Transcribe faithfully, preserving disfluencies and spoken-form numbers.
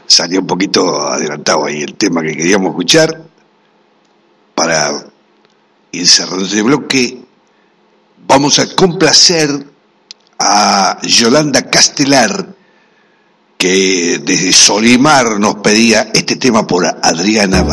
salió un poquito adelantado ahí el tema que queríamos escuchar. Para ir cerrando este bloque, vamos a complacer a Yolanda Castelar, que desde Solimar nos pedía este tema por Adriana